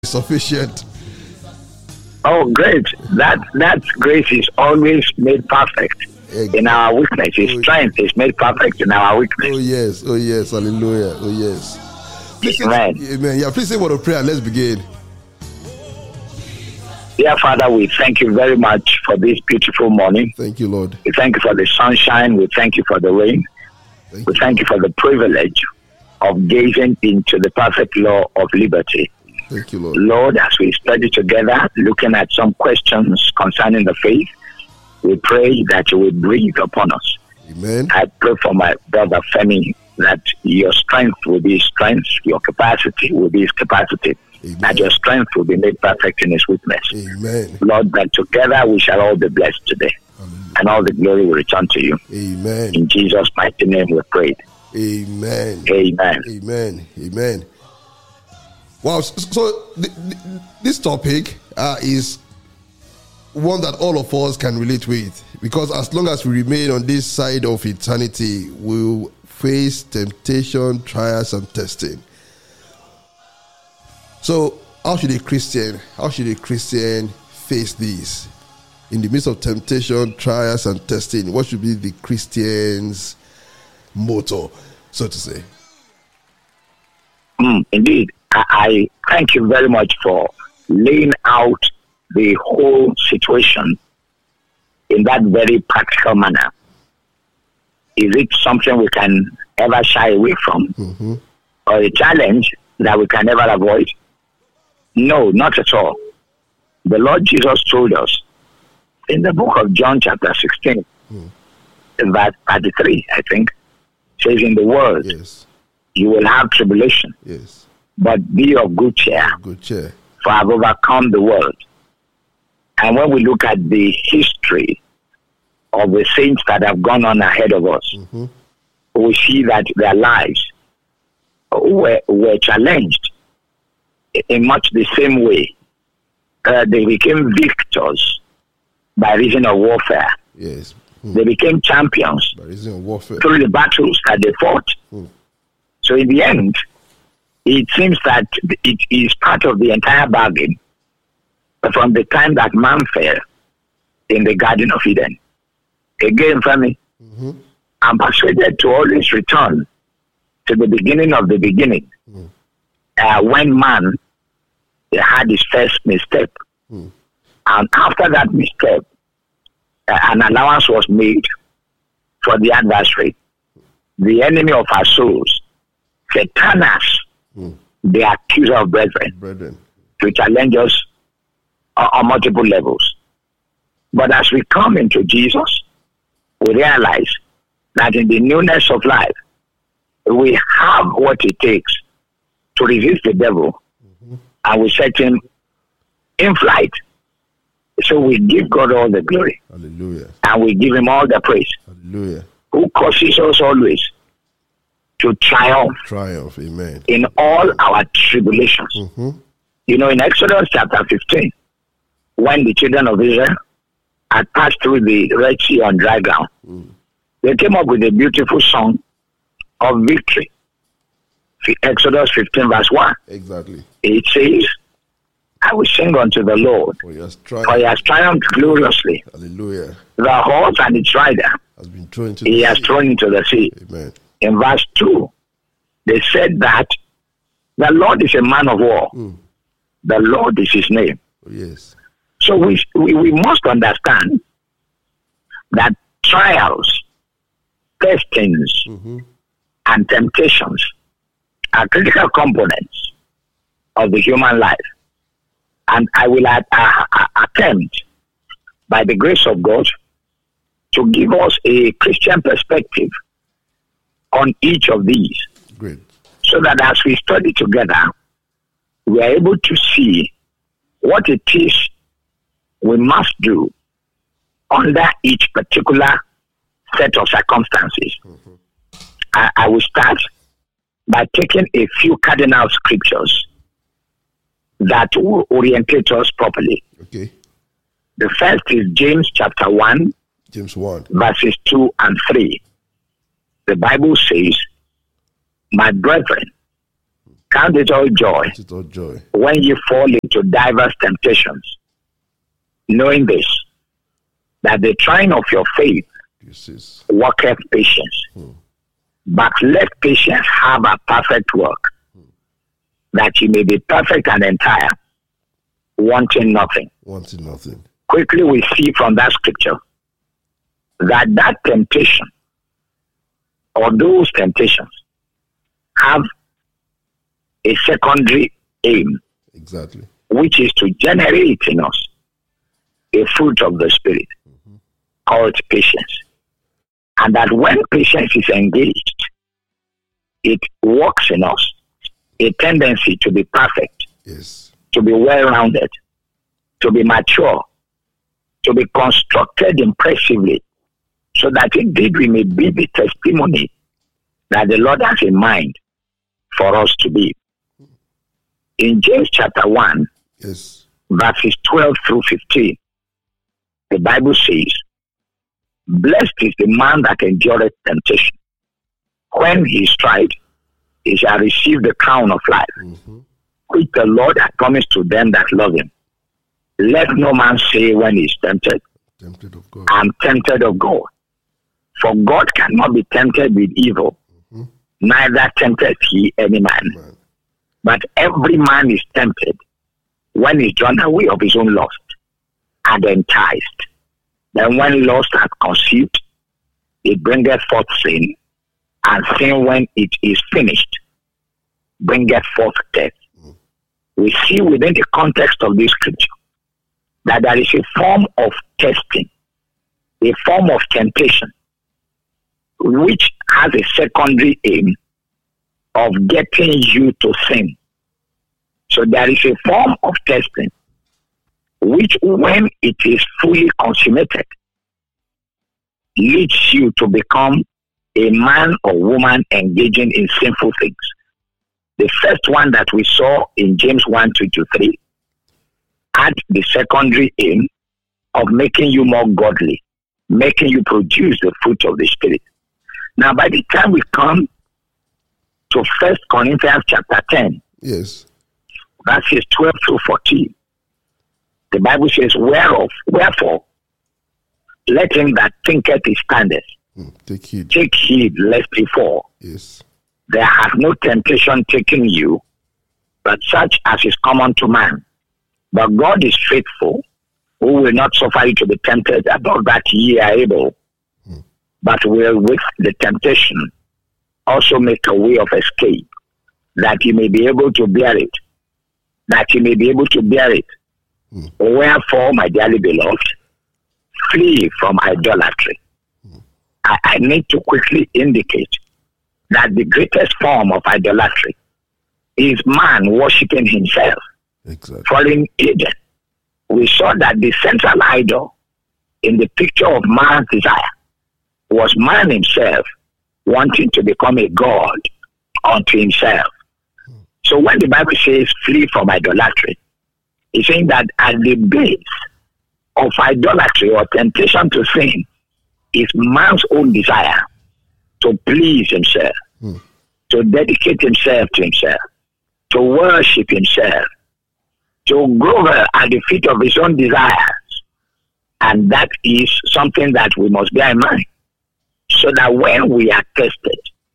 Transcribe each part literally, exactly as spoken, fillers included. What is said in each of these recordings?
sufficient. Oh, great. That that grace is always made perfect in our weakness. His strength is made perfect in our weakness. Oh, yes. Oh, yes. Hallelujah. Oh, yes. Please Amen. Say, amen. Yeah, please say a word of prayer. Let's begin. Dear Father, we thank you very much for this beautiful morning. Thank you, Lord. We thank you for the sunshine. We thank you for the rain. Thank we you. thank you for the privilege of gazing into the perfect law of liberty. Thank you, Lord. Lord, as we study together, looking at some questions concerning the faith, we pray that you will breathe upon us. Amen. I pray for my brother Femi that your strength will be his strength, your capacity will be his capacity, Amen. that your strength will be made perfect in his weakness. Amen. Lord, that together we shall all be blessed today, Hallelujah. and all the glory will return to you. Amen. In Jesus' mighty name we pray. Amen. Amen. Amen. Amen. Wow. So th- th- this topic uh, is one that all of us can relate with, because as long as we remain on this side of eternity, we'll face temptation, trials, and testing. So how should a Christian, how should a Christian face this? In the midst of temptation, trials, and testing, what should be the Christian's motto, so to say? Mm, indeed. I, I thank you very much for laying out the whole situation in that very practical manner. Is it something we can ever shy away from? Mm-hmm. Or a challenge that we can never avoid? No, not at all. The Lord Jesus told us in the book of John chapter sixteen, mm. verse thirty-three, I think, says, in the world, yes, you will have tribulation. Yes. But be of good cheer, good cheer, for I've overcome the world. And when we look at the history of the saints that have gone on ahead of us, mm-hmm. we see that their lives were, were challenged in much the same way. Uh, they became victors by reason of warfare. Yes. Mm. They became champions by reason of warfare through the battles that they fought. Mm. So in the end, it seems that it is part of the entire bargain from the time that man fell in the Garden of Eden. Again, Femi, mm-hmm. I'm persuaded to always return to the beginning of the beginning, mm. uh, when man had his first misstep. Mm. And after that misstep, uh, an allowance was made for the adversary, the enemy of our souls, Satanas, mm. the accuser of brethren, brethren, to challenge us uh, on multiple levels. But as we come into Jesus, we realize that in the newness of life, we have what it takes to resist the devil, mm-hmm. and we set him in flight. So we give God all the glory. Hallelujah. And we give him all the praise. Hallelujah. Who causes us always to triumph. Triumph, amen. In all our tribulations. Mm-hmm. You know, in Exodus chapter fifteen, when the children of Israel had passed through the Red Sea on dry ground, mm. they came up with a beautiful song of victory. Exodus fifteen verse one. Exactly. It says, I will sing unto the Lord, for he has triumphed, for he has triumphed gloriously. Hallelujah. The horse and its rider has been thrown into he the has sea. thrown into the sea. Amen. In verse two, they said that the Lord is a man of war. Mm. The Lord is his name. Oh, yes. So we, we, we must understand that trials, testings, mm-hmm. and temptations are critical components of the human life. And I will uh, uh, attempt, by the grace of God, to give us a Christian perspective on each of these. Great. So that as we study together, we are able to see what it is we must do under each particular set of circumstances. Mm-hmm. I, I will start by taking a few cardinal scriptures that will orientate us properly. Okay. The first is James chapter one, James one, verses two and three. The Bible says, my brethren, Count it all joy. Count it all joy. When you fall into diverse temptations, knowing this, that the trying of your faith Yes. worketh patience. Hmm. But let patience have a perfect work, hmm. that you may be perfect and entire, wanting nothing. Wanting nothing. Quickly we see from that scripture that that temptation or those temptations have a secondary aim. Exactly. Which is to generate in us a fruit of the Spirit, mm-hmm. called patience. And that when patience is engaged, it works in us a tendency to be perfect, yes, to be well-rounded, to be mature, to be constructed impressively, so that indeed we may be the testimony that the Lord has in mind for us to be. In James chapter one, yes, verses twelve through fifteen, the Bible says, blessed is the man that endureth temptation. When he is tried, he shall receive the crown of life, mm-hmm. which the Lord hath promised to them that love him. Let no man say when he is tempted, tempted of God. I am tempted of God. For God cannot be tempted with evil, mm-hmm. neither tempteth he any man. man. But every man is tempted when he is drawn away of his own lust and enticed. Then when lust hath conceived, it bringeth forth sin, and sin, when it is finished, bringeth forth death. Mm. We see within the context of this scripture that there is a form of testing, a form of temptation, which has a secondary aim of getting you to sin. So there is a form of testing which, when it is fully consummated, leads you to become a man or woman engaging in sinful things. The first one that we saw in James one, two to three had the secondary aim of making you more godly, making you produce the fruit of the Spirit. Now, by the time we come to First Corinthians chapter ten, yes, verses twelve through fourteen, the Bible says, Whereof, wherefore, let him that thinketh he standeth mm, take heed. Take heed lest he fall. Yes. There hath no temptation taken you, but such as is common to man. But God is faithful, who will not suffer you to be tempted above that ye are able, mm. but will with the temptation also make a way of escape, that you may be able to bear it. That you may be able to bear it. Mm. Wherefore, my dearly beloved, flee from idolatry. Mm. I, I need to quickly indicate that the greatest form of idolatry is man worshipping himself, exactly. following Eden. We saw that the central idol in the picture of man's desire was man himself wanting to become a god unto himself. Mm. So when the Bible says flee from idolatry, it's saying that at the base of idolatry or temptation to sin is man's own desire to please himself, mm. to dedicate himself to himself, to worship himself, to grovel at the feet of his own desires. And that is something that we must bear in mind, so that when we are tested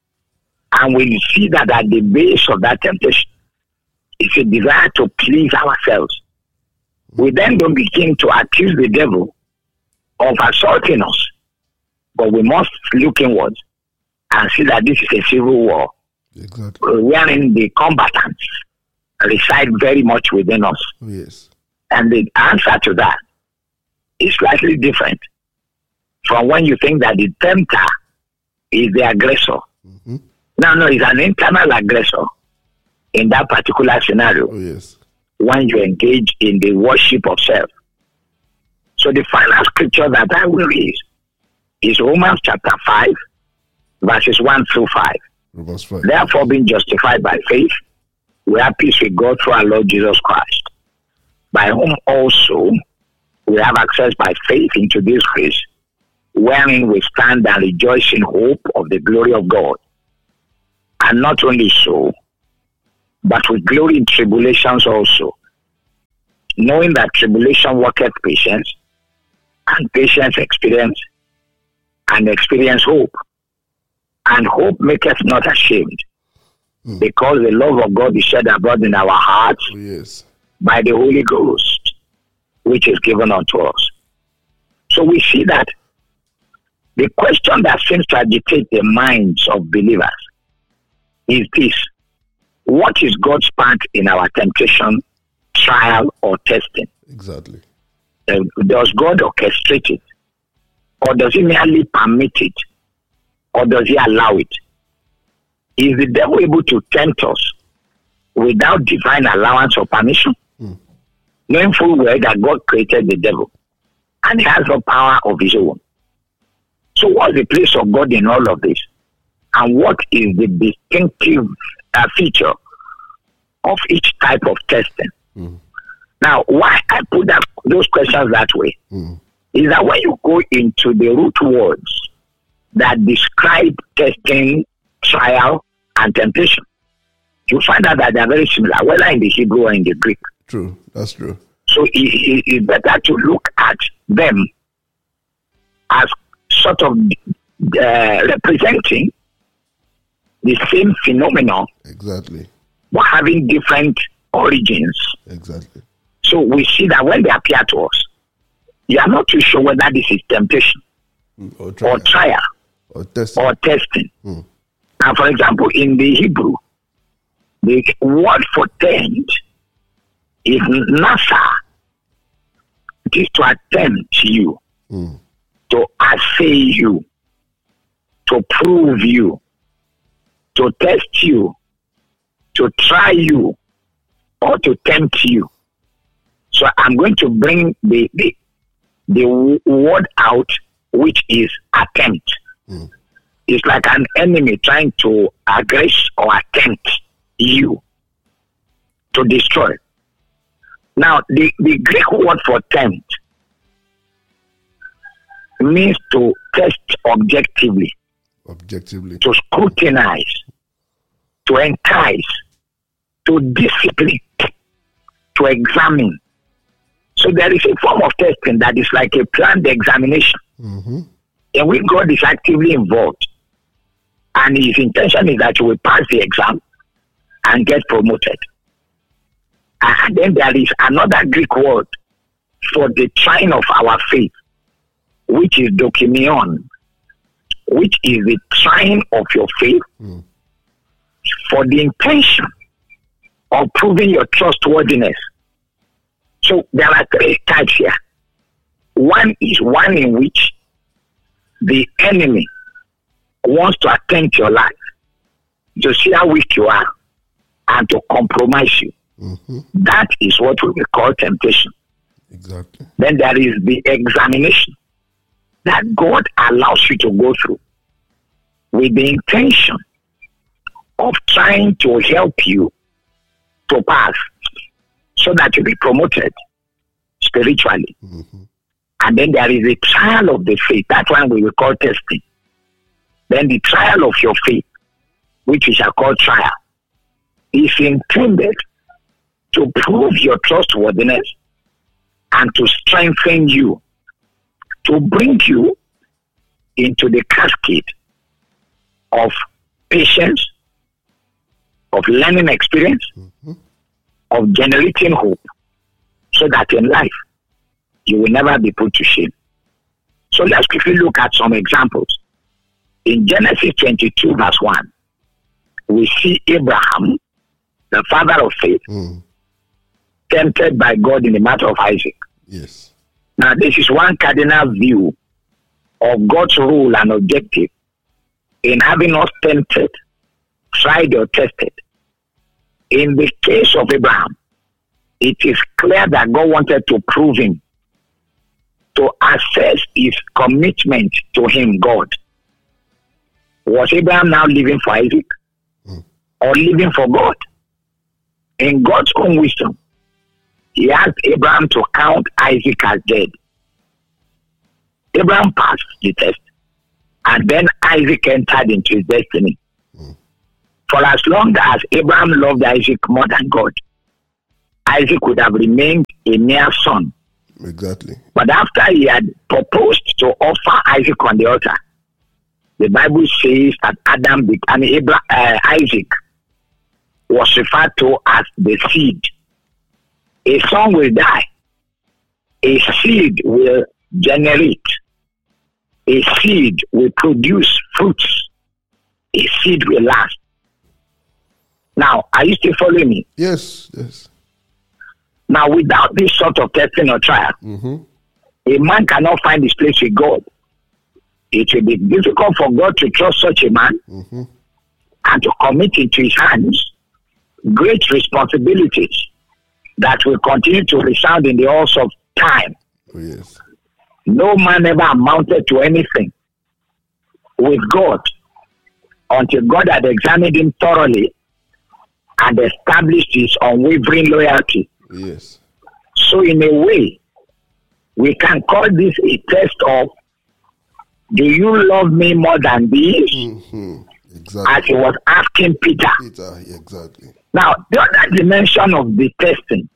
and we see that at the base of that temptation is a desire to please ourselves, we then don't begin to accuse the devil of assaulting us, but we must look inwards and see that this is a civil war, exactly. wherein the combatants reside very much within us. Yes. And the answer to that is slightly different from when you think that the tempter is the aggressor. Mm-hmm. No, no, it's an internal aggressor in that particular scenario. Oh, yes. When you engage in the worship of self. So the final scripture that I will read is Romans chapter five, verses one through five. Romans five. Therefore, being justified by faith, we have peace with God through our Lord Jesus Christ, by whom also we have access by faith into this grace, wherein we stand and rejoice in hope of the glory of God. And not only so, but with glory in tribulations also, knowing that tribulation worketh patience, and patience experience, and experience hope. And hope maketh not ashamed, mm. because the love of God is shed abroad in our hearts oh, yes. by the Holy Ghost, which is given unto us. So we see that the question that seems to agitate the minds of believers is this: what is God's part in our temptation, trial, or testing? Exactly. Uh, does God orchestrate it? Or does he merely permit it? Or does he allow it? Is the devil able to tempt us without divine allowance or permission? Mm. Knowing full well that God created the devil and he has no power of his own. So what's the place of God in all of this? And what is the distinctive uh, feature of each type of testing? Mm. Now, why I put that, those questions that way mm. is that when you go into the root words that describe testing, trial, and temptation, you find out that they are very similar, whether in the Hebrew or in the Greek. True, that's true. So it, it, it's better to look at them as sort of uh, representing the same phenomenon. Exactly. But having different origins. Exactly. So we see that when they appear to us, you are not too sure whether this is temptation mm, or trial or, trial, or testing. Or testing. Mm. Now, for example, in the Hebrew, the word for tempt is nasa. It is to attempt you, mm. to assay you, to prove you, to test you, to try you, or to tempt you. So I'm going to bring the the, the word out, which is attempt. Mm. It's like an enemy trying to aggress or attempt you to destroy. Now, the, the Greek word for tempt means to test objectively, objectively, to scrutinize, to entice, to discipline, to examine. So there is a form of testing that is like a planned examination, mm-hmm. in which God is actively involved, and his intention is that you will pass the exam and get promoted. And then there is another Greek word for the trying of our faith, which is dokimion, which is the trying of your faith mm. for the intention of proving your trustworthiness. So there are three types here. One is one in which the enemy wants to attempt your life, to see how weak you are, and to compromise you. Mm-hmm. That is what we call temptation. Exactly. Then there is the examination that God allows you to go through with the intention of trying to help you to pass so that you be promoted spiritually. Mm-hmm. And then there is a trial of the faith. That one we will call testing. Then the trial of your faith, which we shall call trial, is intended to prove your trustworthiness and to strengthen you, to bring you into the cascade of patience, of learning experience, mm-hmm. of generating hope, so that in life you will never be put to shame. So let's quickly look at some examples. In Genesis twenty-two, verse one, we see Abraham, the father of faith, mm. tempted by God in the matter of Isaac. Yes. Now, this is one cardinal view of God's rule and objective in having us tempted, tried or tested. In the case of Abraham, it is clear that God wanted to prove him, to assess his commitment to him, God. Was Abraham now living for Isaac mm. or living for God? In God's own wisdom, he asked Abraham to count Isaac as dead. Abraham passed the test, and then Isaac entered into his destiny. Mm. For as long as Abraham loved Isaac more than God, Isaac would have remained a mere son. Exactly. But after he had proposed to offer Isaac on the altar, the Bible says that Adam, I mean Abraham, uh, Isaac, was referred to as the seed. A son will die. A seed will generate. A seed will produce fruits. A seed will last. Now, are you still following me? Yes, yes. Now, without this sort of testing or trial, Mm-hmm. a man cannot find his place with God. It will be difficult for God to trust such a man Mm-hmm. and to commit into his hands great responsibilities that will continue to resound in the halls of time. Oh, yes. No man ever amounted to anything with God until God had examined him thoroughly and established his unwavering loyalty. Yes. So in a way, we can call this a test of, do you love me more than these? Mm-hmm. Exactly. As he was asking Peter. Peter, exactly. Now, the other dimension of the testing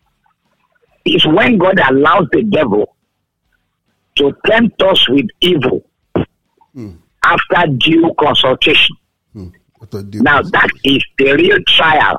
is when God allows the devil to tempt us with evil Mm. after due consultation. Mm. After due Now, consultation. that is the real trial.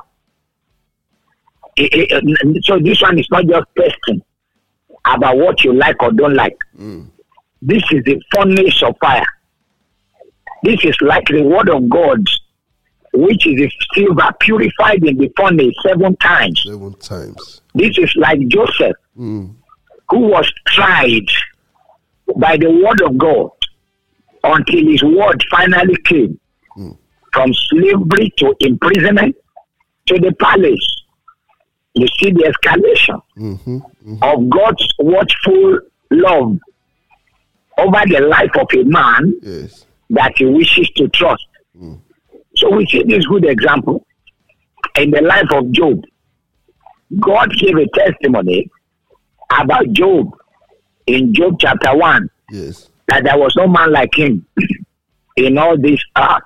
It- it- it- so this one is not just testing about what you like or don't like. Mm. This is the furnace of fire. This is like the word of God, which is the silver purified in the furnace seven times. Seven times. This is like Joseph, Mm. who was tried by the word of God until his word finally came. Mm. From slavery to imprisonment to the palace. You see the escalation Mm-hmm. Mm-hmm. of God's watchful love over the life of a man Yes. that he wishes to trust. Mm. So we see this good example in the life of Job. God gave a testimony about Job in Job chapter one, Yes. that there was no man like him in all this earth.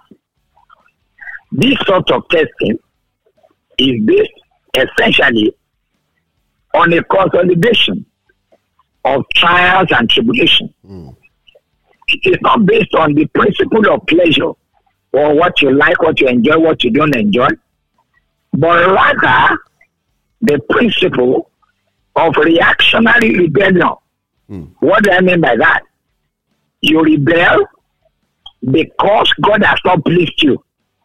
This sort of testing is based essentially on a consolidation of trials and tribulation. Mm. It is not based on the principle of pleasure or what you like, what you enjoy, what you don't enjoy, but rather the principle of reactionary rebellion. Mm. What do I mean by that? You rebel because God has not pleased you.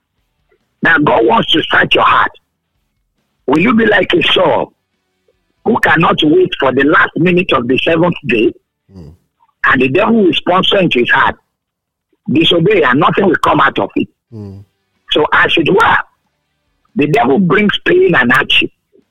Now God wants to search your heart. Will you be like a Saul who cannot wait for the last minute of the seventh day, Mm. and the devil will sponsor into his heart, disobey, and nothing will come out of it? Mm. So as it were, the devil brings pain and hardship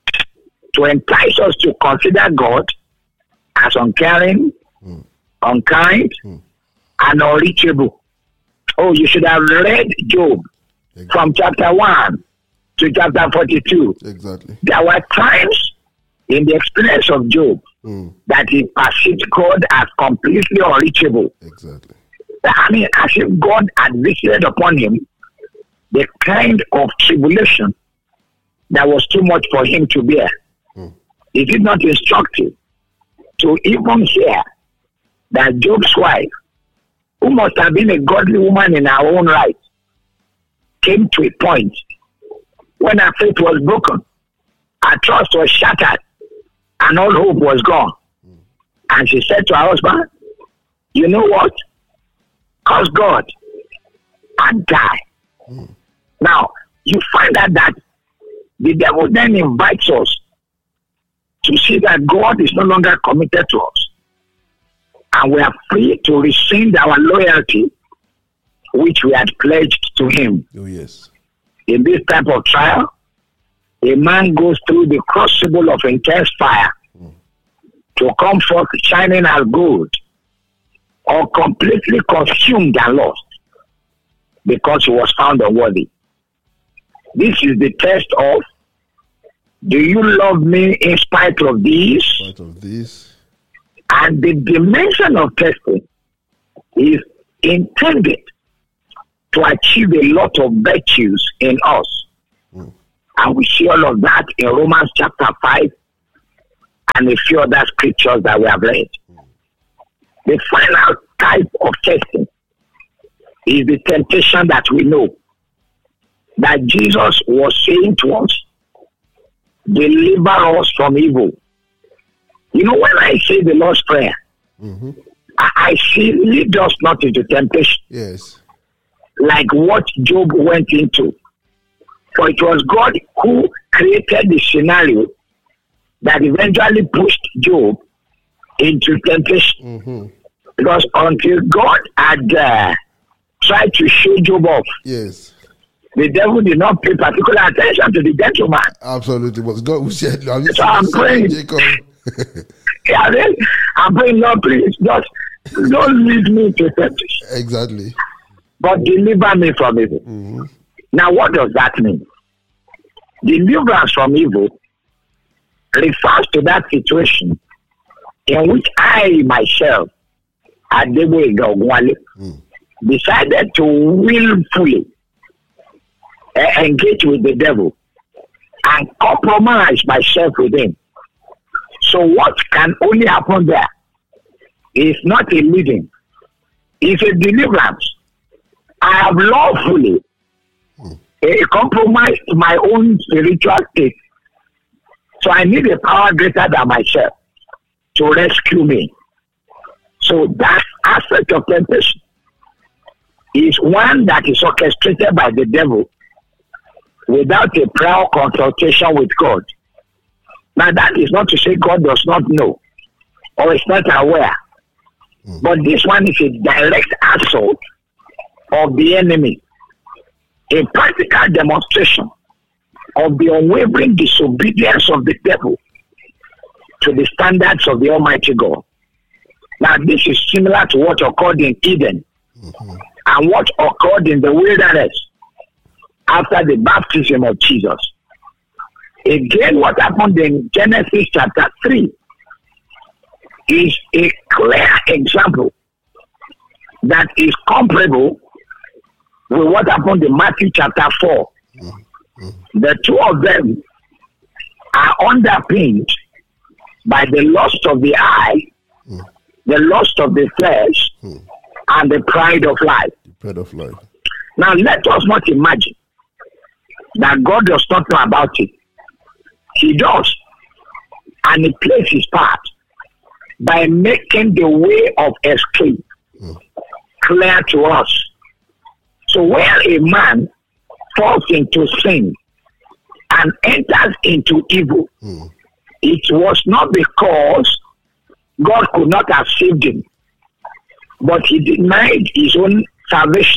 to entice us to consider God as uncaring, Mm. unkind, Mm. and unreachable. Oh, you should have read Job Exactly. from chapter one to chapter forty-two. Exactly. There were times in the experience of Job Mm. that he perceived God as completely unreachable. Exactly. I mean, as if God had visited upon him the kind of tribulation that was too much for him to bear. Mm. Is it not instructive to even hear that Job's wife, who must have been a godly woman in her own right, came to a point when her faith was broken, her trust was shattered, and all hope was gone. Mm. And she said to her husband, you know what? Curse God and die. Mm. Now, you find out that the devil then invites us to see that God is no longer committed to us. And we are free to rescind our loyalty, which we had pledged to him. Oh, yes. In this type of trial, a man goes through the crucible of intense fire Mm. to come forth shining as gold, or completely consumed and lost because he was found unworthy. This is the test of, do you love me in spite of these? Part of this. And the dimension of testing is intended to achieve a lot of virtues in us. Mm. And we see all of that in Romans chapter five and a few other scriptures that we have read. Mm. The final type of testing is the temptation that we know that Jesus was saying to us, deliver us from evil. You know, when I say the Lord's Prayer, mm-hmm. I, I see lead us not into temptation. Yes. Like what Job went into. For it was God who created the scenario that eventually pushed Job into temptation. Mm-hmm. Because until God had uh, tried to show Job off, yes, the devil did not pay particular attention to the gentleman. Absolutely. Was God who said, so I'm praying. yeah, I mean, I'm praying, Lord, please, just don't lead me to temptation. Exactly. But deliver me from evil. Mm-hmm. Now, what does that mean? Deliverance from evil refers to that situation in which I myself, Adebo Igawale, mm. decided to willfully uh, engage with the devil and compromise myself with him. So what can only happen there is not a leading, it's a deliverance. I have lawfully mm. uh, compromised my own spiritual state. So I need a power greater than myself to rescue me. So that aspect of temptation is one that is orchestrated by the devil without a prior consultation with God. Now that is not to say God does not know or is not aware. Mm. But this one is a direct assault of the enemy, a practical demonstration of the unwavering disobedience of the devil to the standards of the Almighty God. Now, this is similar to what occurred in Eden mm-hmm. and what occurred in the wilderness after the baptism of Jesus. Again, what happened in Genesis chapter three is a clear example that is comparable with what happened in Matthew chapter four. Mm-hmm. The two of them are underpinned by the lust of the eye, mm. the lust of the flesh, mm. and the pride of life. The pride of life. Now, let us not imagine that God does not know about it. He does. And he plays his part by making the way of escape mm. clear to us. So where a man falls into sin and enters into evil, mm. it was not because God could not have saved him, but he denied his own salvation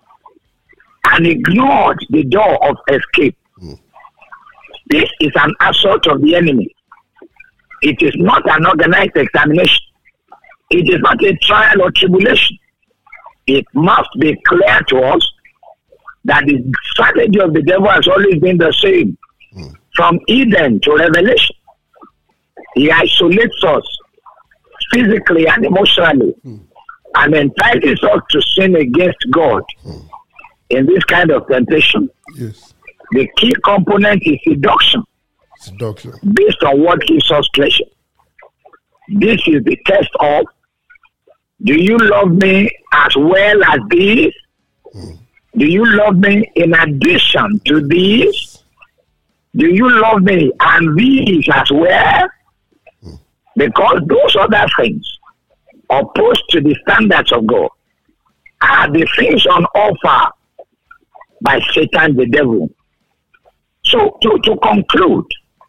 and ignored the door of escape. Mm. This is an assault of the enemy. It is not an organized examination. It is not a trial or tribulation. It must be clear to us that the strategy of the devil has always been the same. Mm. From Eden to Revelation, he isolates us physically and emotionally mm. and entices us to sin against God. Mm. In this kind of temptation, yes, the key component is seduction. Seduction. Based on what gives us pleasure. This is the test of, do you love me as well as this? Mm. Do you love me in addition to this? Do you love me and these as well? Mm. Because those other things, opposed to the standards of God, are the things on offer by Satan the devil. So to, to conclude,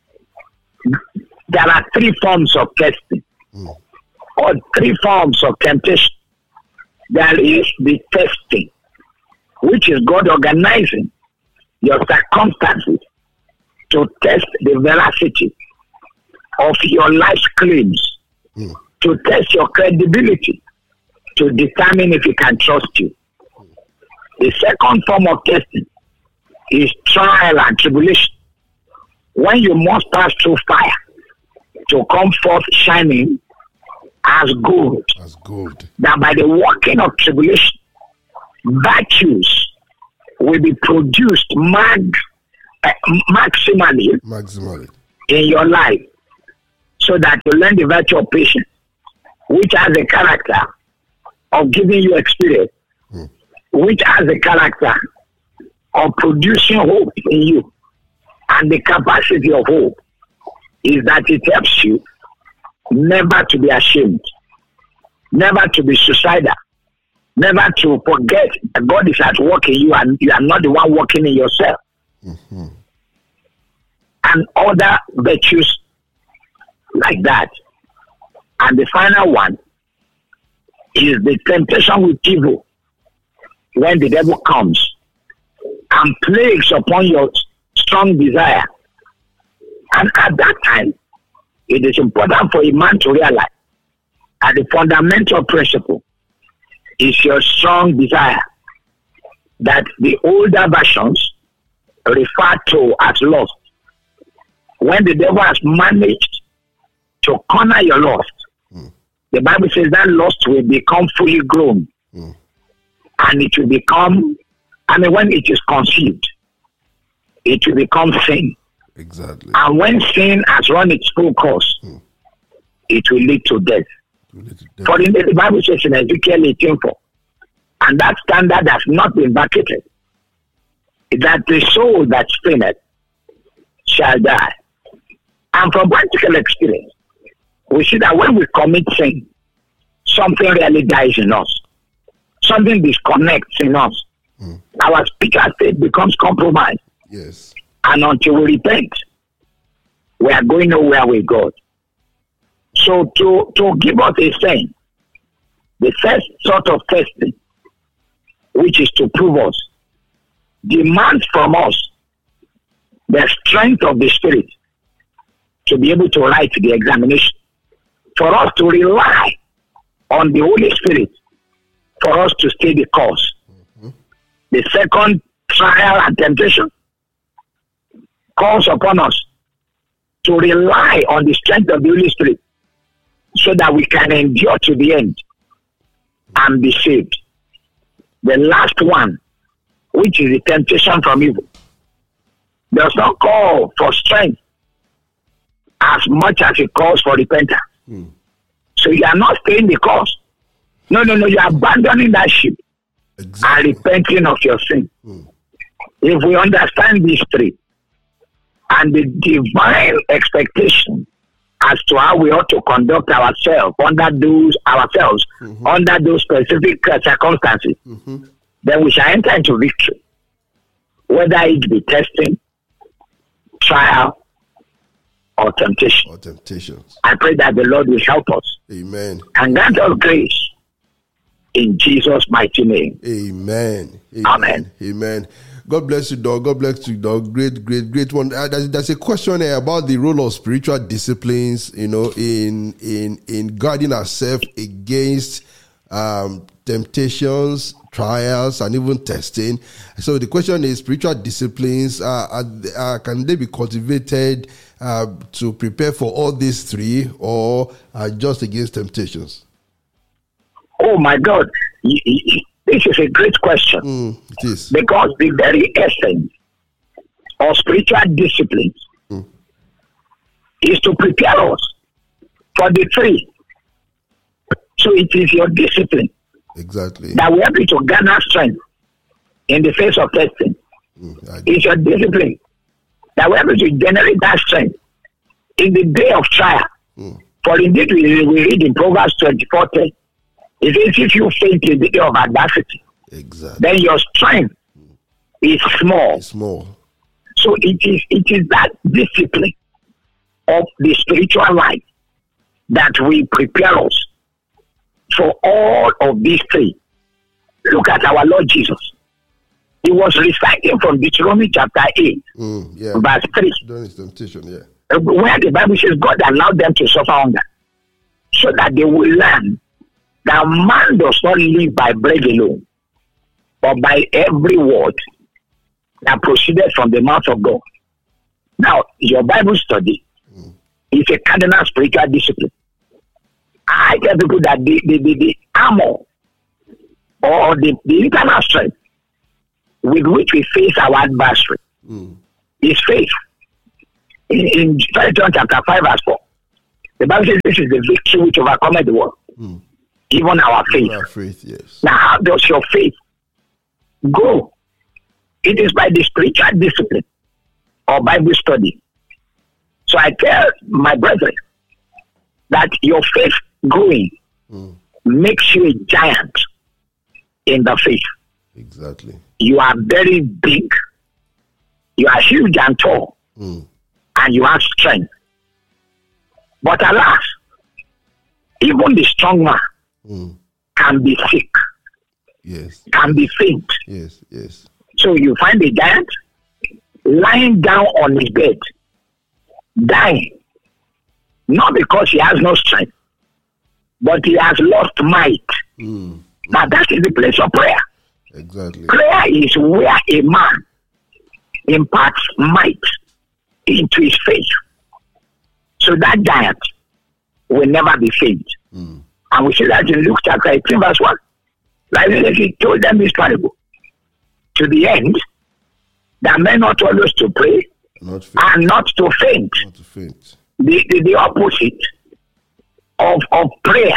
there are three forms of testing, mm. or three forms of temptation. There is the testing, which is God organizing your circumstances to test the veracity of your life's claims, mm. to test your credibility, to determine if he can trust you. The second form of testing is trial and tribulation, when you must pass through fire to come forth shining as gold. As gold. That by the working of tribulation, virtues will be produced mag, uh, maximally, maximally in your life, so that you learn the virtue of patience, which has a character of giving you experience, mm. which has a character of producing hope in you. And the capacity of hope is that it helps you never to be ashamed, never to be suicidal, never to forget that God is at work in you and you are not the one working in yourself. Mm-hmm. And other virtues like that. And the final one is the temptation with evil. When the devil comes and plagues upon your strong desire. And at that time, it is important for a man to realize that the fundamental principle is your strong desire, that the older versions refer to as lust. When the devil has managed to corner your lust, mm. the Bible says that lust will become fully grown. Mm. And it will become, I mean, when it is conceived, it will become sin. Exactly. And when sin has run its full course, mm. it will lead to death. Will lead to death. For in the, the Bible says in Ezekiel eighteen four, and that standard has not been vacated, that the soul that sinneth shall die. And from practical experience, we see that when we commit sin, something really dies in us. Something disconnects in us. Mm. Our spiritual state becomes compromised. Yes. And until we repent, we are going nowhere with God. So to, to give us a sense, the first sort of testing, which is to prove us, demands from us the strength of the Spirit to be able to write the examination, for us to rely on the Holy Spirit, for us to stay the course. Mm-hmm. The second trial and temptation calls upon us to rely on the strength of the Holy Spirit so that we can endure to the end and be saved. The last one, which is the temptation from evil, does not call for strength as much as it calls for repentance. Mm. So you are not staying the course. No, no, no, you are abandoning that ship exactly. and repenting of your sin. Mm. If we understand these three and the divine expectation as to how we ought to conduct ourselves under those ourselves mm-hmm. under those specific uh, circumstances, mm-hmm. then we shall enter into victory. Whether it be testing, trial, or temptation. Or temptations. I pray that the Lord will help us. Amen. And grant us grace in Jesus' mighty name. Amen. Amen. Amen. Amen. God bless you, dog. God bless you, dog. Great, great, great one. Uh, there's, there's a question here about the role of spiritual disciplines, you know, in in in guarding ourselves against um, temptations, trials, and even testing. So the question is: spiritual disciplines uh, are, are, can they be cultivated uh, to prepare for all these three, or uh, just against temptations? Oh my God. This is a great question. Mm, it is. Because the very essence of spiritual disciplines mm. is to prepare us for the three. So it is your discipline exactly that will help you to garner strength in the face of testing. Mm, it's your discipline that will help you to generate that strength in the day of trial. Mm. For indeed, we, we read in Proverbs twenty-four ten. It says, if you faint in the day of adversity, exactly. then your strength mm. is small. It's small. So it is it is that discipline of the spiritual life that will prepare us for all of these things. Look at our Lord Jesus. He was reciting from Deuteronomy chapter eight, mm, yeah. verse three. During his temptation, yeah. Where the Bible says God allowed them to suffer hunger so that they will learn that man does not live by bread alone, but by every word that proceeded from the mouth of God. Now, your Bible study mm. is a cardinal spiritual discipline. I tell people that the, the, the, the armor or the, the internal strength with which we face our adversary mm. is faith. In, in First John chapter five verse four, the Bible says this is the victory which overcometh the world, mm. even our faith. Even our faith, yes. Now, how does your faith grow? It is by the spiritual discipline or Bible study. So I tell my brethren that your faith growing mm. makes you a giant in the faith. Exactly. You are very big. You are huge and tall. Mm. And you have strength. But alas, even the strong man mm. can be sick. Yes. Can be faint. Yes, yes. So you find a giant lying down on his bed, dying. Not because he has no strength, but he has lost might. Mm. Now that is the place of prayer. Exactly. Prayer is where a man imparts might into his faith. So that giant will never be faint. Mm. And we see that in Luke chapter eighteen, verse one. Like he told them this parable. To the end, that men not always to pray not and not to faint. Not to faint. The, the, the opposite of, of prayer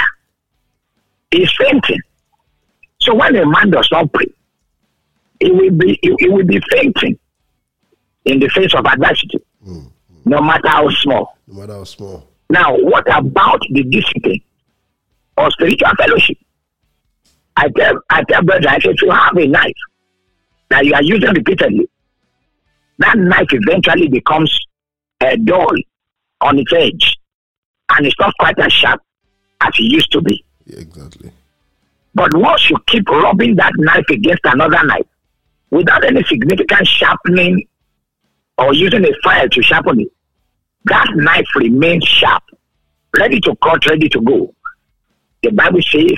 is fainting. So when a man does not pray, he will be he, he will be fainting in the face of adversity, mm, mm. no matter how small. No matter how small. Now, what about the discipline or spiritual fellowship? I tell I tell brothers, I say, if you have a knife that you are using repeatedly, that knife eventually becomes uh, dull on its edge, and it's not quite as sharp as it used to be. Yeah, exactly. But once you keep rubbing that knife against another knife without any significant sharpening or using a file to sharpen it, that knife remains sharp, ready to cut, ready to go. The Bible says,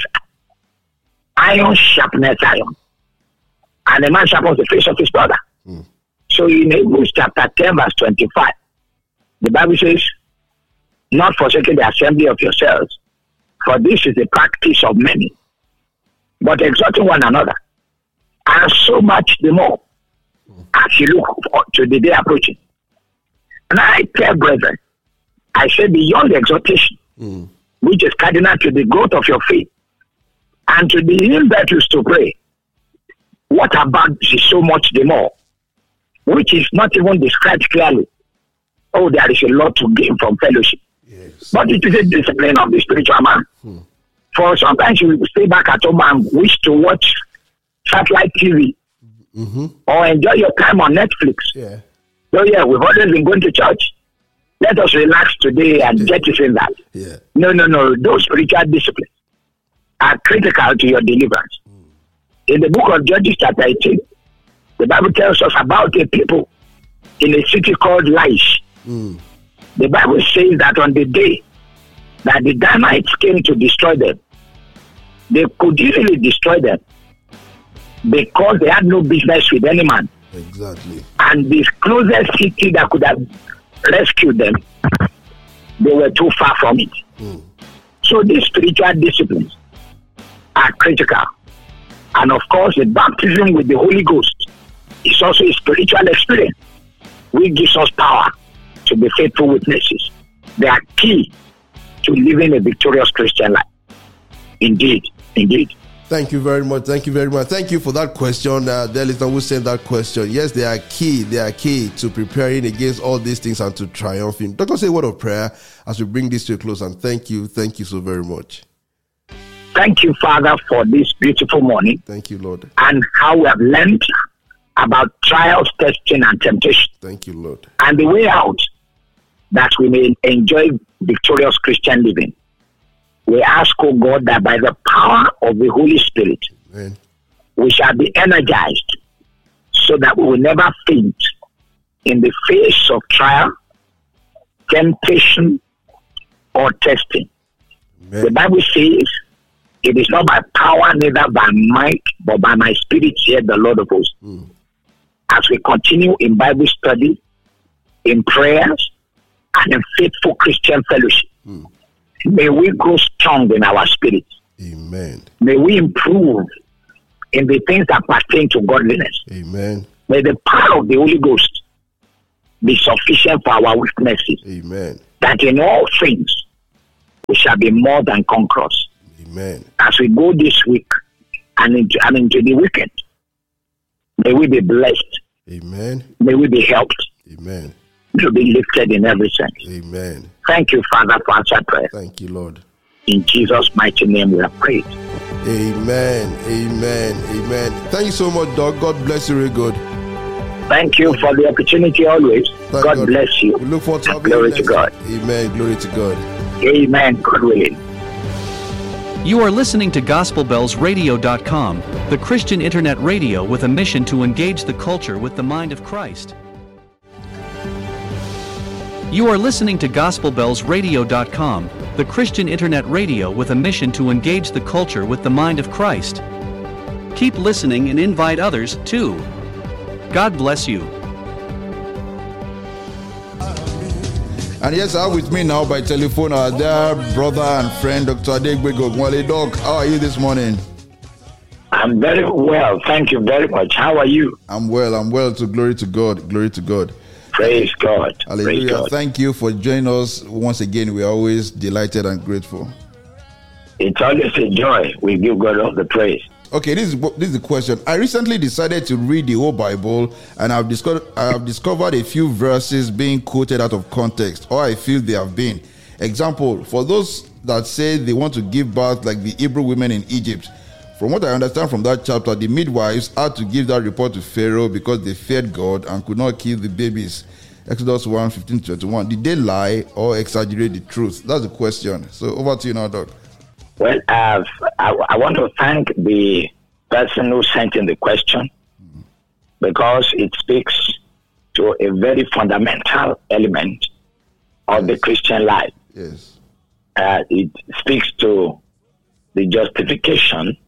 iron sharpens iron, and a man sharpens the face of his brother. Mm. So in Hebrews chapter ten, verse twenty-five, the Bible says, not forsaking the assembly of yourselves, for this is the practice of many, but exhorting one another, and so much the more mm. as you look to the day approaching. And I tell brethren, I say beyond the exhortation, mm. which is cardinal to the growth of your faith, and to the impetus to pray, what about the so much the more, which is not even described clearly? Oh, there is a lot to gain from fellowship. Yes. But it is a discipline of the spiritual man. Hmm. For sometimes you stay back at home and wish to watch satellite T V mm-hmm. or enjoy your time on Netflix. Yeah. So yeah, we've always been going to church. Let us relax today and jettison that. Yeah. No, no, no. Those spiritual disciplines are critical to your deliverance. Mm. In the book of Judges chapter eighteen, the Bible tells us about a people in a city called Laish. Mm. The Bible says that on the day that the Danites came to destroy them, they could easily destroy them because they had no business with any man. Exactly. And the closest city that could have rescued them, they were too far from it. Mm. So these spiritual disciplines are critical. And of course, the baptism with the Holy Ghost is also a spiritual experience, which gives us power to be faithful witnesses. They are key to living a victorious Christian life. Indeed, indeed. Thank you very much. Thank you very much. Thank you for that question. Uh, there is no who sent that question. Yes, they are key. They are key to preparing against all these things and to triumphing. Doctor, say a word of prayer as we bring this to a close. And thank you. Thank you so very much. Thank you, Father, for this beautiful morning. Thank you, Lord. And how we have learned about trials, testing, and temptation. Thank you, Lord. And the way out that we may enjoy victorious Christian living. We ask, oh God, that by the power of the Holy Spirit, Amen, we shall be energized so that we will never faint in the face of trial, temptation, or testing. Amen. The Bible says, it is not by power, neither by might, but by my spirit, saith the Lord of hosts. Mm. As we continue in Bible study, in prayers, and in faithful Christian fellowship, mm, may we grow strong in our spirit. Amen. May we improve in the things that pertain to godliness. Amen. May the power of the Holy Ghost be sufficient for our weaknesses. Amen. That in all things we shall be more than conquerors. Amen. As we go this week and into, and into the weekend, may we be blessed. Amen. May we be helped. Amen. To be lifted in every sense. Amen. Thank you, Father, for answered prayer. Thank you, Lord. In Jesus' mighty name we have prayed. Amen. Amen. Amen. Thank you so much, Doc. God bless you very good. Thank you for the opportunity always. Thank God, God bless you. We look forward to And having glory you to next God. week. Amen. Glory to God. Amen. God willing. You are listening to Gospel Bells Radio dot com, the Christian internet radio with a mission to engage the culture with the mind of Christ. You are listening to Gospel Bells Radio dot com, the Christian internet radio with a mission to engage the culture with the mind of Christ. Keep listening and invite others, too. God bless you. And yes, I have with me now by telephone our dear brother and friend, Doctor Adegbego Ogunwale. Doc, how are you this morning? I'm very well. Thank you very much. How are you? I'm well. I'm well. To glory to God. Glory to God. Praise God. Hallelujah. Praise God. Thank you for joining us once again. We are always delighted and grateful. It's always a joy. We give God all the praise. Okay, this is this is the question. I recently decided to read the whole Bible, and I've discovered I have discovered a few verses being quoted out of context, or I feel they have been. Example, for those that say they want to give birth like the Hebrew women in Egypt. From what I understand from that chapter, the midwives had to give that report to Pharaoh because they feared God and could not kill the babies. Exodus one, fifteen to twenty-one. Did they lie or exaggerate the truth? That's the question. So over to you now, Doc. Well, uh, I, I want to thank the person who sent in the question because it speaks to a very fundamental element of the Christian life. Yes. Uh, it speaks to the justification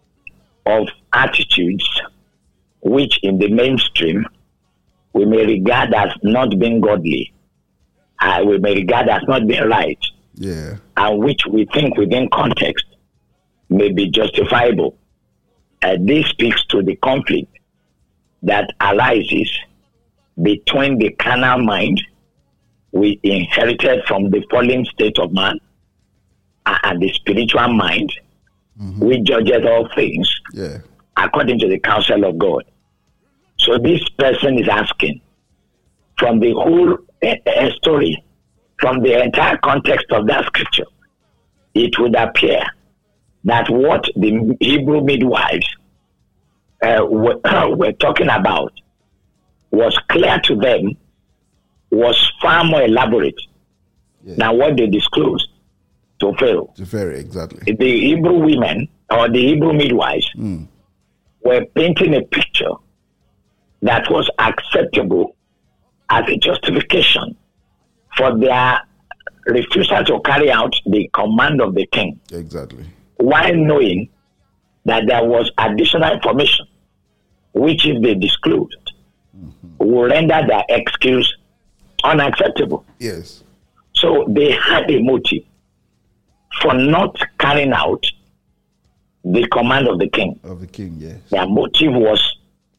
of attitudes which in the mainstream we may regard as not being godly, uh, we may regard as not being right. Yeah. And which we think within context may be justifiable. Uh, this speaks to the conflict that arises between the carnal mind we inherited from the fallen state of man uh, and the spiritual mind mm-hmm. which judges all things yeah. according to the counsel of God. So this person is asking from the whole uh, story, from the entire context of that scripture, it would appear that what the Hebrew midwives uh, were, were talking about was clear to them, was far more elaborate yeah. than what they disclosed to Pharaoh. To Pharaoh, exactly. The Hebrew women or the Hebrew midwives mm. were painting a picture that was acceptable as a justification for their refusal to carry out the command of the king. Exactly. While knowing that there was additional information, which if they disclosed, mm-hmm. will render their excuse unacceptable. Yes. So they had a motive for not carrying out the command of the king. Of the king, yes. Their motive was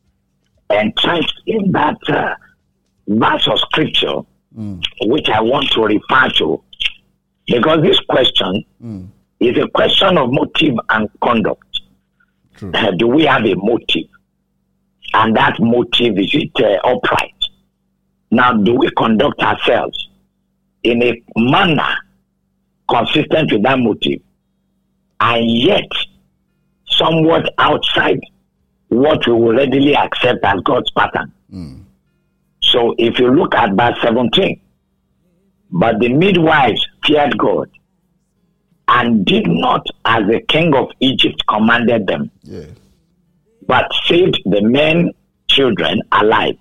entrenched in that uh, verse of scripture, mm. which I want to refer to, because this question mm. is a question of motive and conduct. Uh, do we have a motive? And that motive, is it uh, upright? Now, do we conduct ourselves in a manner consistent with that motive, and yet somewhat outside what we will readily accept as God's pattern? Mm. So if you look at verse seventeen, but the midwives feared God and did not as the king of Egypt commanded them, yes. but saved the men, children alive.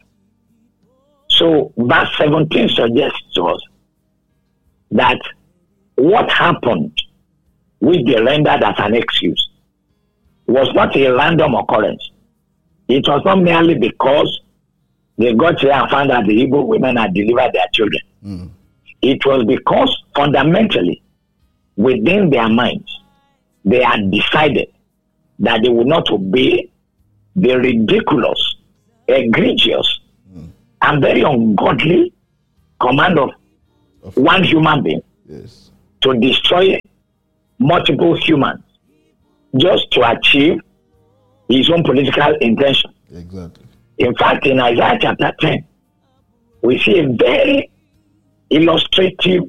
So verse seventeen suggests to us that what happened, which they rendered as an excuse, was not a random occurrence. It was not merely because they got here and found that the Hebrew women had delivered their children. Mm. It was because fundamentally, within their minds, they had decided that they would not obey the ridiculous, egregious, mm. and very ungodly command of, of one human being yes. to destroy multiple humans just to achieve his own political intention. Exactly. In fact, in Isaiah chapter ten, we see a very illustrative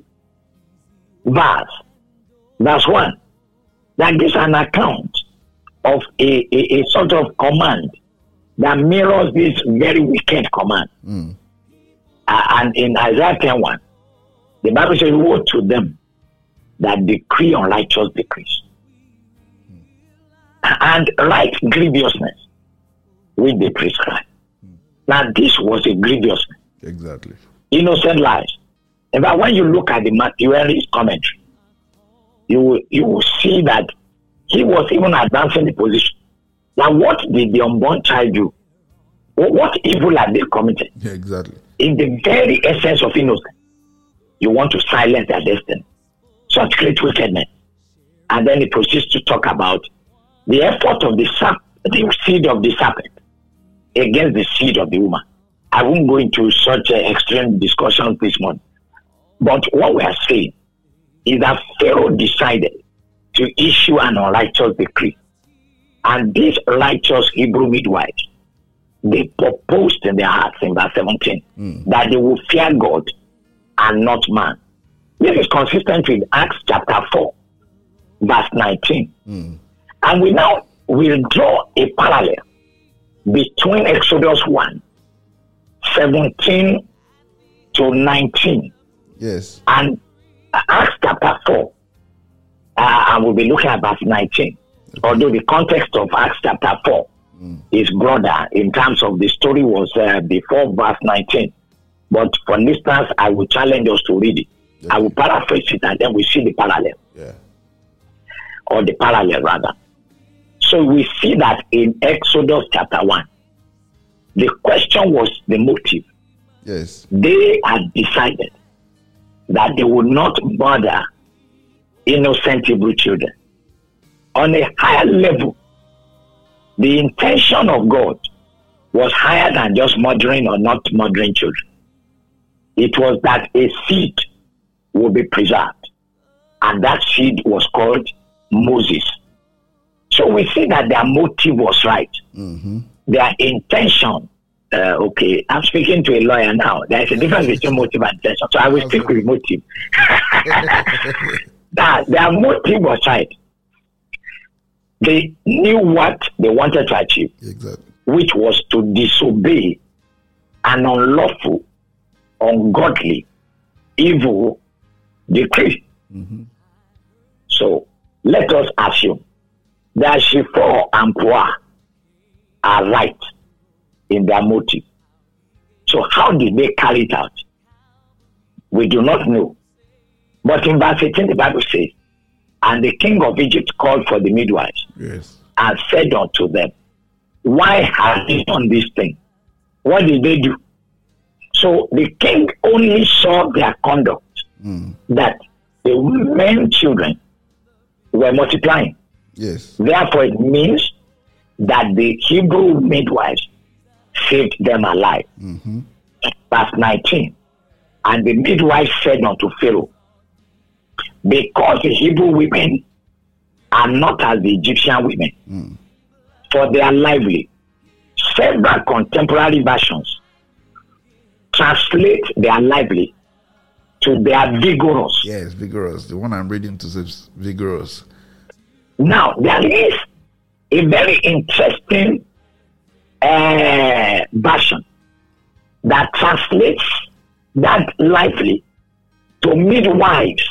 verse, verse one, that gives an account of a, a, a sort of command that mirrors this very wicked command. Mm. Uh, and in Isaiah ten one, the Bible says, woe to them that decree unrighteous decrees mm. and right grievousness which they prescribe. Mm. Now, this was a grievousness. Exactly. Innocent lies. In fact, when you look at the Matthew Henry's commentary, you will, you will see that he was even advancing the position. Now, what did the unborn child do? What evil have they committed? Yeah, exactly. In the very essence of innocence, you want to silence their destiny. Such great wickedness. And then he proceeds to talk about the effort of the, sap- the seed of the serpent against the seed of the woman. I won't go into such uh, extreme discussions this morning. But what we are saying is that Pharaoh decided to issue an unrighteous decree. And these righteous Hebrew midwives, they proposed in their hearts in verse seventeen mm. that they will fear God and not man. This is consistent with Acts chapter four, verse nineteen. Mm. And we now will draw a parallel between Exodus one, seventeen to nineteen. Yes. And Acts chapter four, uh, and we'll be looking at verse nineteen. Okay. Although the context of Acts chapter four mm. is broader in terms of the story was uh, before verse nineteen. But for listeners, I will challenge us to read it. Okay. I will paraphrase it and then we see the parallel. Yeah. Or the parallel rather. So we see that in Exodus chapter one, the question was the motive. Yes. They had decided that they would not murder innocent Hebrew children. On a higher level, the intention of God was higher than just murdering or not murdering children. It was that a seed would be preserved, and that seed was called Moses. So we see that their motive was right. Mm-hmm. Their intention, uh, okay, I'm speaking to a lawyer now. There is a difference between motive and intention, so I will speak with motive. That their motive was right. They knew what they wanted to achieve, exactly, which was to disobey an unlawful, ungodly, evil decree. Mm-hmm. So let us assume that Shiphrah and Puah are right in their motive. So how did they carry it out? We do not know. But in verse eighteen, the Bible says, and the king of Egypt called for the midwives, yes, and said unto them, why have you done this thing? What did they do? So the king only saw their conduct, mm. that the men children were multiplying. Yes. Therefore, it means that the Hebrew midwives saved them alive. Mm-hmm. Verse nineteen, and the midwives said unto Pharaoh, because the Hebrew women are not as the Egyptian women, mm. for they are lively. Several contemporary versions translate their lively to their vigorous. Yes, vigorous. The one I'm reading to says vigorous. Now, there is a very interesting uh, version that translates that lively to midwives.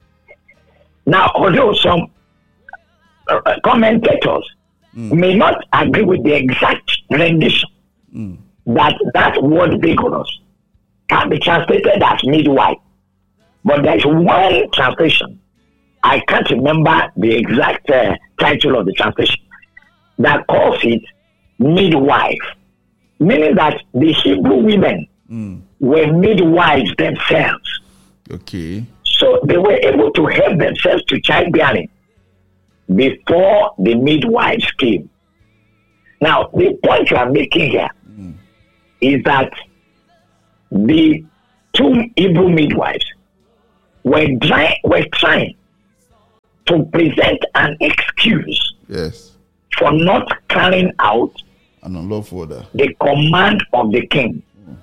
Now, although some uh, commentators mm. may not agree with the exact rendition, mm. that that word vigorous can be translated as midwife. But there's one translation, I can't remember the exact uh, title of the translation, that calls it midwife, meaning that the Hebrew women mm. were midwives themselves. Okay. So they were able to help themselves to childbearing before the midwives came. Now, the point you are making here mm. is that the two Hebrew midwives were, dry, were trying to present an excuse yes. for not carrying out an unlawful order, the command of the king. Mm.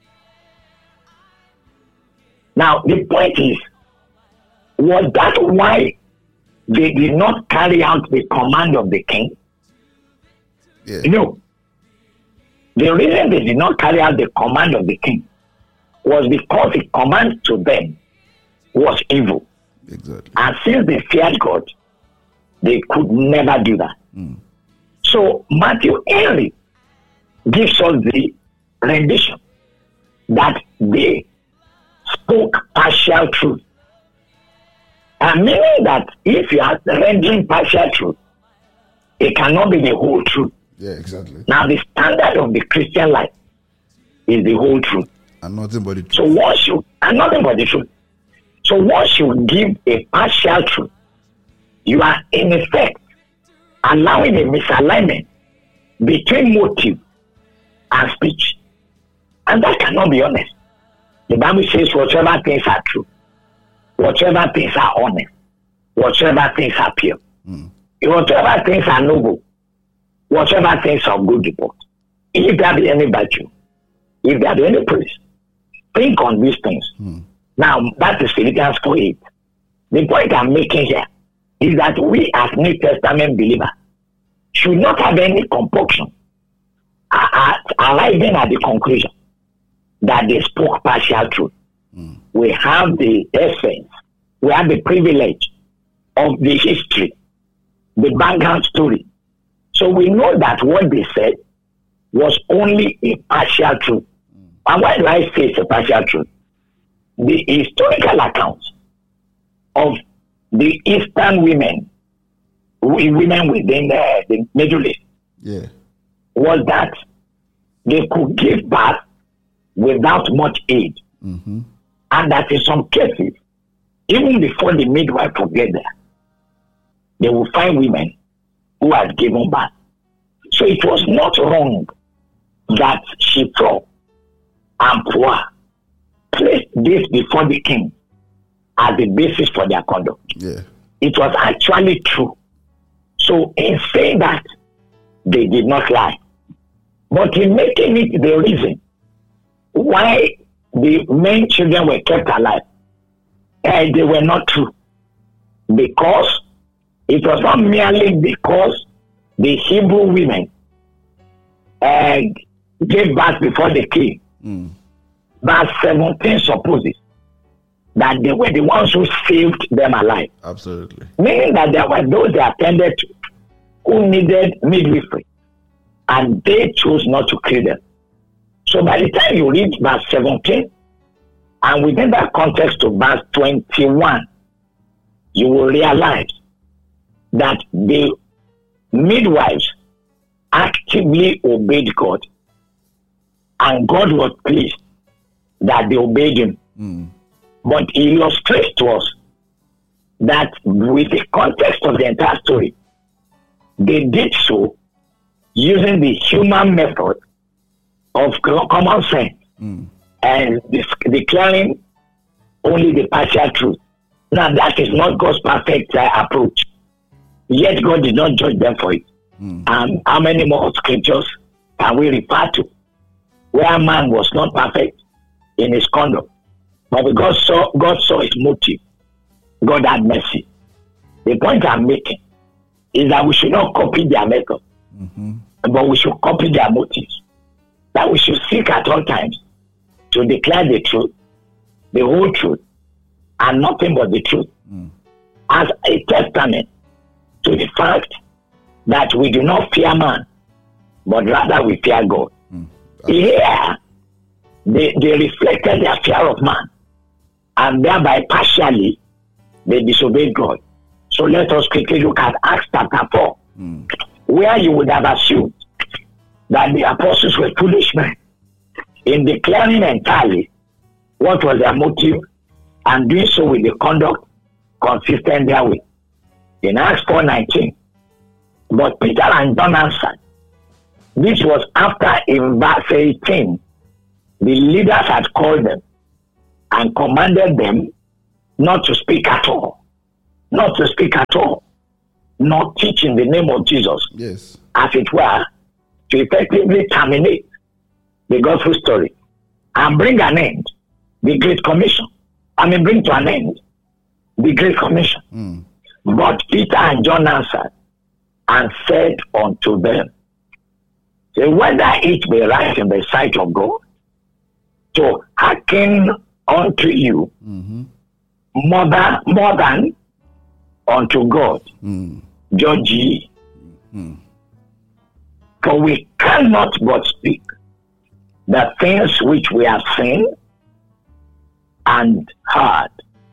Now, the point is, was that why they did not carry out the command of the king? Yeah. No. The reason they did not carry out the command of the king was because the command to them was evil. Exactly. And since they feared God, they could never do that. Mm. So Matthew Henry gives us the rendition that they spoke partial truth. And meaning that if you are rendering partial truth, it cannot be the whole truth. Yeah, exactly. Now the standard of the Christian life is the whole truth. And nothing but the truth. So once you, and nothing but the truth. So once you give a partial truth, you are in effect allowing a misalignment between motive and speech. And that cannot be honest. The Bible says whatever things are true, whatever things are honest, whatever things are pure, mm. whatever things are noble, whatever things are good report, if there be any virtue, if there be any praise, think on these things. Mm. Now, that is Philippians four eight. The point I'm making here is that we as New Testament believers should not have any compunction at arriving at the conclusion that they spoke partial truth. Mm. We have the essence, we have the privilege of the history, the background story. So we know that what they said was only a partial truth. Mm. And why do I say it's a partial truth? The historical accounts of the Eastern women, women within the, the Middle East, yeah. was that they could give birth without much aid. Mm-hmm. And that in some cases, even before the midwife would get there, they will find women who had given birth. So it was not wrong that Shiphrah and Puah placed this before the king as the basis for their conduct. Yeah. It was actually true. So in saying that, they did not lie. But in making it the reason why the men children were kept alive, uh, they were not true. Because it was not merely because the Hebrew women uh, gave birth before the king. Mm. Verse seventeen supposes that they were the ones who saved them alive. Absolutely. Meaning that there were those they attended to who needed midwifery, and they chose not to kill them. So by the time you read verse seventeen, and within that context of verse twenty-one, you will realize that the midwives actively obeyed God, and God was pleased that they obeyed him. Mm. But he illustrates to us that with the context of the entire story, they did so using the human method of common sense mm. and declaring only the partial truth. Now, that is not God's perfect uh, approach. Yet God did not judge them for it. Mm. And how many more scriptures can we refer to where man was not perfect in his conduct, but because saw, God saw his motive, God had mercy. The point I'm making is that we should not copy their method, mm-hmm. but we should copy their motives. That we should seek at all times to declare the truth, the whole truth, and nothing but the truth, mm. as a testament to the fact that we do not fear man, but rather we fear God. Mm. Here, they, they reflected their fear of man, and thereby partially they disobeyed God. So let us quickly look at Acts chapter four, mm. where you would have assumed that the apostles were foolish men in declaring entirely what was their motive and doing so with the conduct consistent therewith. In Acts four nineteen, but Peter and John answered This was after, in verse eighteen, the leaders had called them and commanded them not to speak at all. Not to speak at all. Not teach in the name of Jesus. Yes. As it were, to effectively terminate the gospel story and bring an end the Great Commission. I mean, bring to an end the Great Commission. Mm. But Peter and John answered and said unto them, say, whether it be right in the sight of God to hearken unto you Mm-hmm. more than, more than unto God, Mm. judge ye. Mm. For we cannot but speak the things which we have seen and heard.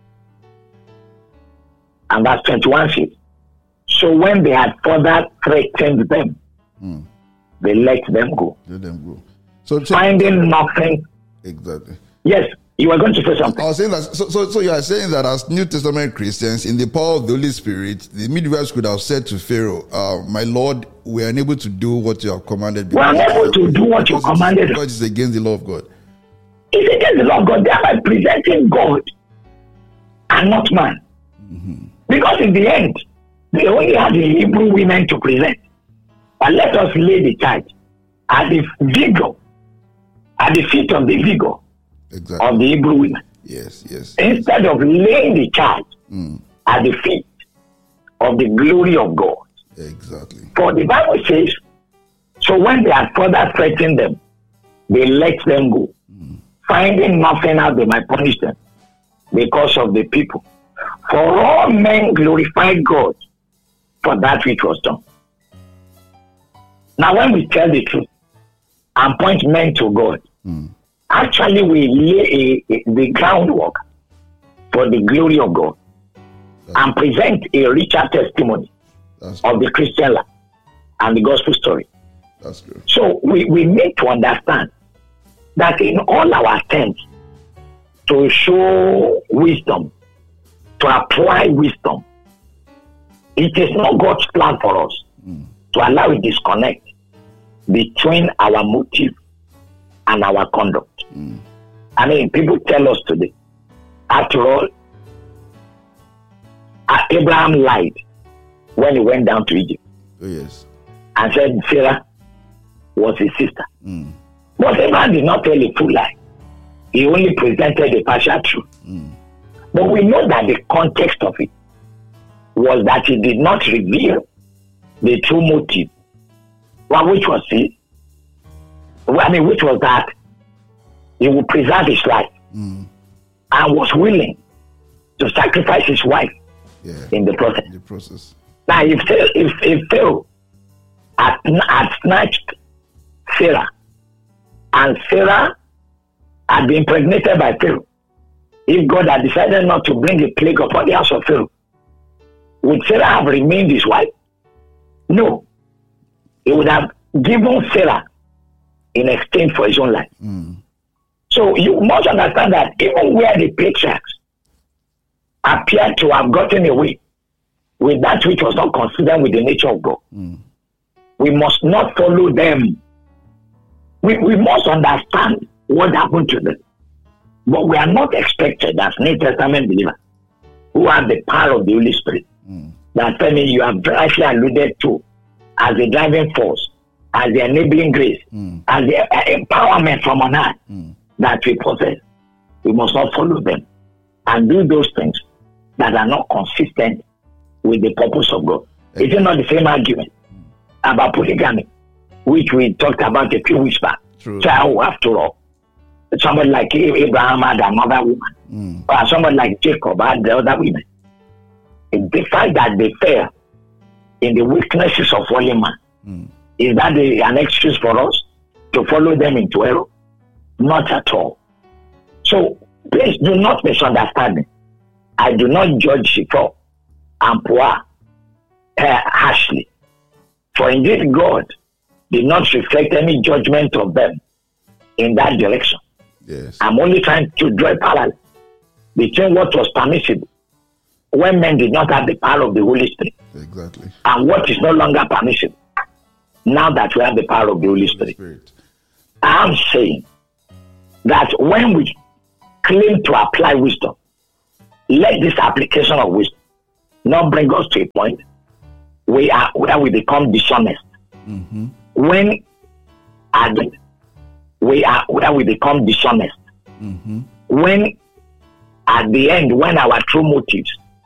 And verse twenty-one says, so when they had further threatened them, Mm. they let them go. Let them go. So, so Finding nothing. exactly. Yes, you were going to say something. I was saying that. So, so, so you are saying that as New Testament Christians, in the power of the Holy Spirit, the midwives could have said to Pharaoh, uh, "My Lord, we are unable to do what you have commanded. We are unable to do what you because it's- commanded. because it's against the law of God." It's against the law of God, thereby presenting God and not man. Mm-hmm. Because in the end, they only had the Hebrew women to present. But let us lay the charge at the vigor, at the feet of the vigor Exactly. of the Hebrew women. Yes. Yes. Instead of laying the charge Mm. at the feet of the glory of God. Exactly. For the Bible says, so when they had further threatened them, they let them go. Mm. Finding nothing out, they might punish them because of the people. For all men glorified God for that which was done. Now, when we tell the truth and point men to God, Mm. actually we lay a, a, the groundwork for the glory of God and present a richer testimony That's of the Christian life and the gospel story. that's good. So we, we need to understand that in all our attempts to show wisdom, to apply wisdom, it is not God's plan for us Mm. to allow a disconnect between our motive and our conduct. Mm. I mean, people tell us today, after all, uh, Abraham lied when he went down to Egypt Oh yes. and said Sarah was his sister. Mm. But Abraham did not tell a full lie. He only presented a partial truth. Mm. But we know that the context of it was that he did not reveal the true motive. Well, which was it? Well, I mean, which was that he would preserve his life Mm. and was willing to sacrifice his wife Yeah. in the process. The process. Now, if if if Pharaoh had, had snatched Sarah, and Sarah had been impregnated by Pharaoh, if God had decided not to bring a plague upon the house of Pharaoh, would Sarah have remained his wife? No. He would have given Sarah in exchange for his own life. Mm. So you must understand that even where the patriarchs appear to have gotten away with that which was not considered with the nature of God, Mm. we must not follow them. We, we must understand what happened to them. But we are not expected as New Testament believers who have the power of the Holy Spirit. Mm. That family you have rightly alluded to as the driving force, as the enabling grace, Mm. as the uh, empowerment from on high Mm. that we possess. We must not follow them and do those things that are not consistent with the purpose of God. Is it not the same argument about polygamy, which we talked about a few weeks back? True. So, after all, somebody like Abraham had another woman, Mm. or somebody like Jacob had the other women. It's the fact that they fell in the weaknesses of one man. Mm. Is that the, an excuse for us to follow them into error? Not at all. So please do not misunderstand me. I do not judge Shippo and Puah uh, harshly. For indeed God did not reflect any judgment of them in that direction. Yes. I'm only trying to draw a parallel between what was permissible when men did not have the power of the Holy Spirit Exactly. and what is no longer permissible now that we have the power of the Holy Spirit. Spirit. I'm saying that when we claim to apply wisdom, let this application of wisdom not bring us to a point we are, where we become dishonest. Mm-hmm. When at the, we are where we become dishonest. Mm-hmm. When at the end, when our true motives